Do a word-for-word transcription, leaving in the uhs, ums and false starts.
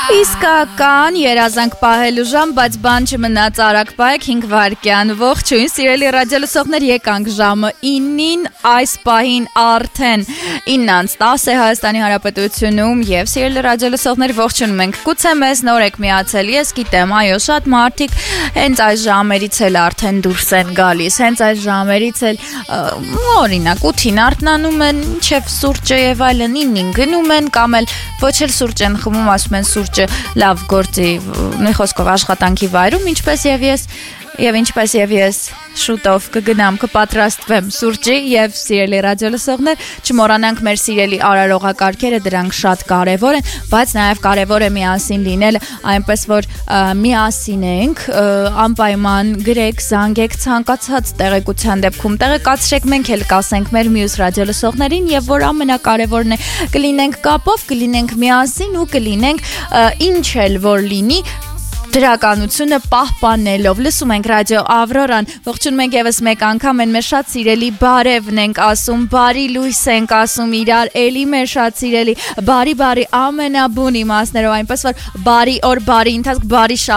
Իսկական երազանք պահելու ժամ, բայց բան չմնաց արագ պահեք հինգ վայրկյան։ Ողջույն, սիրելի ռադիոլսողներ, եկանք ժամը իննին, այս պահին արդեն ինը անց տասը է Հայաստանի Հանրապետությունում եւ սիրելի ռադիոլսողներ, ողջունում ենք։ Գուցե մեզ նոր եք միացել, ես գիտեմ, այո, շատ մարդիկ հենց այս ժամերից էլ արդեն դուրս են գալիս, հենց այս ժամերից էլ օրինակ ութին արթնանում են, ինչեւ սուրճը եւ այլն իննին գնում են կամ էլ ոչ էլ սուրճ են խմում, ասում են սուրճը լավ գործի, մի խոսքով աշխատանքի վայրում, ինչպես եւ ես եւ ինչպես եւ ես շուտով կգնամ, կպատրաստվեմ սուրճի եւ սիրելի ռադիոլսողներ, չմոռանանք մեր սիրելի արարողակարգերը, դրանք շատ կարեւոր են, բայց նաեւ կարեւոր է միասին լինել, այնպես որ միասին ենք, անպայման գրեք, զանգեք ցանկացած տեղեկության դեպքում, տեղեկացրեք, մենք էլ կասենք մեր մյուս ռադիոլսողներին եւ որ ամենակարևորն է, կլինենք կապով, կլինենք միասին ու կլինենք ինչ էլ որ լինի դրականությունը պահպանելով։ Լսում ենք ռադիո Ավրորան, ողջունում ենք եւս մեկ անգամ, են մեր շատ սիրելի բարևն ենք ասում, բարի լույս ենք ասում իրար, էլի մեր շատ սիրելի բարի բարի ամենաբուն իմաստներով, այնպես որ բարի օր, բարի ընթացք, բարի